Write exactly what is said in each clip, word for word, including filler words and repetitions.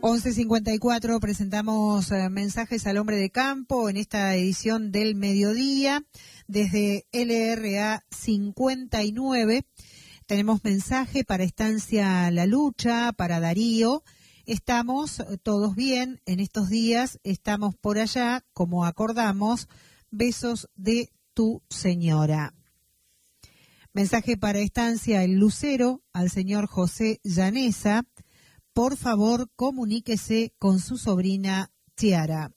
once cincuenta y cuatro presentamos eh, mensajes al hombre de campo en esta edición del mediodía. Desde L R A cincuenta y nueve tenemos mensaje para Estancia La Lucha, para Darío. Estamos todos bien en estos días, estamos por allá, como acordamos. Besos de tu señora. Mensaje para Estancia El Lucero, al señor José Llanesa. Por favor, comuníquese con su sobrina Tiara.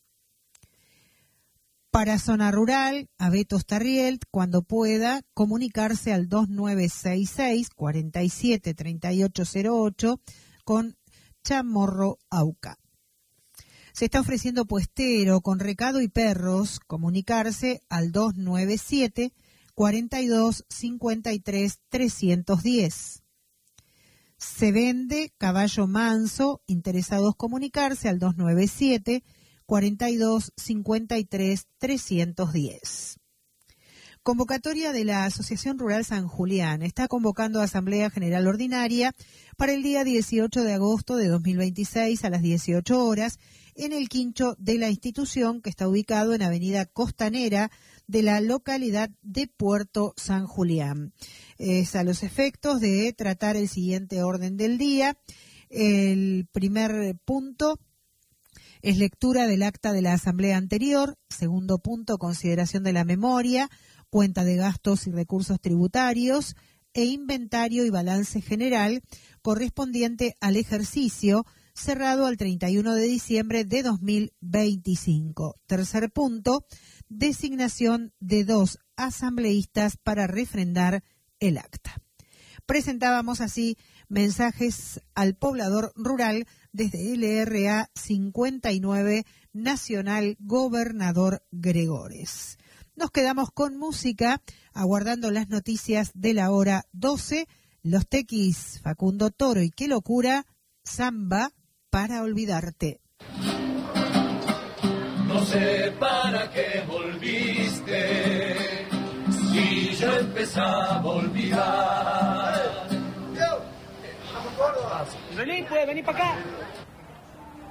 Para Zona Rural, a Beto Starriel, cuando pueda, comunicarse al dos nueve seis seis, cuatro siete, tres ocho cero ocho con Chamorro Auca. Se está ofreciendo puestero con recado y perros, comunicarse al dos nueve siete, cuatro dos, cinco tres, tres uno cero. Se vende caballo manso, interesados comunicarse al dos nueve siete, cuatro dos, cinco tres, tres uno cero. Convocatoria de la Asociación Rural San Julián. Está convocando a Asamblea General Ordinaria para el día dieciocho de agosto de dos mil veintiséis a las dieciocho horas en el quincho de la institución, que está ubicado en Avenida Costanera de la localidad de Puerto San Julián. Es a los efectos de tratar el siguiente orden del día. El primer punto es lectura del acta de la asamblea anterior. Segundo punto, consideración de la memoria, cuenta de gastos y recursos tributarios e inventario y balance general correspondiente al ejercicio cerrado al treinta y uno de diciembre de dos mil veinticinco. Tercer punto, designación de dos asambleístas para refrendar el acta. Presentábamos así mensajes al poblador rural desde L R A cincuenta y nueve Nacional Gobernador Gregores. Nos quedamos con música, aguardando las noticias de la hora doce. Los Tequis, Facundo Toro y Qué Locura, Samba para olvidarte. No sé para qué volviste, si yo empezaba a olvidar. Vení, pues, vení para acá.